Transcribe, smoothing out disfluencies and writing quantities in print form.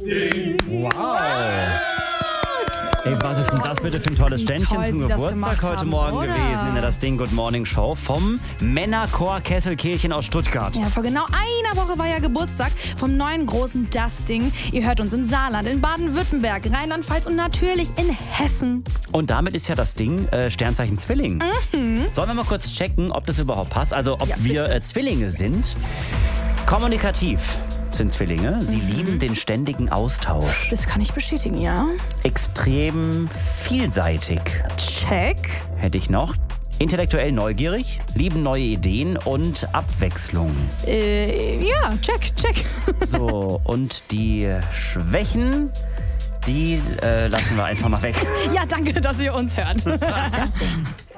Wow. Ey, was ist denn das bitte für ein tolles Ständchen zum Geburtstag heute Morgen gewesen in der Das Ding Good Morning Show vom Männerchor Kesselkehlchen aus Stuttgart. Ja, vor genau einer Woche war ja Geburtstag vom neuen großen Das Ding. Ihr hört uns im Saarland, in Baden-Württemberg, Rheinland-Pfalz und natürlich in Hessen. Und damit ist ja das Ding Sternzeichen Zwilling. Sollen wir mal kurz checken, ob das überhaupt passt? Also ob wir Zwillinge sind? Kommunikativ sind Zwillinge. Sie lieben den ständigen Austausch. Das kann ich bestätigen, ja. Extrem vielseitig. Check. Hätte ich noch. Intellektuell neugierig, lieben neue Ideen und Abwechslung. Ja, check. So, und die Schwächen, die lassen wir einfach mal weg. Ja, danke, dass ihr uns hört. Das Ding.